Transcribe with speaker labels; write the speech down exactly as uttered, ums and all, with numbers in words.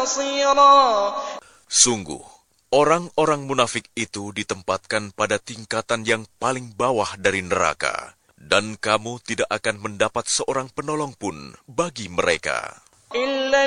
Speaker 1: نصيرا.
Speaker 2: Sungguh, orang-orang munafik itu ditempatkan pada tingkatan yang paling bawah dari neraka, dan kamu tidak akan mendapat seorang penolong pun bagi mereka.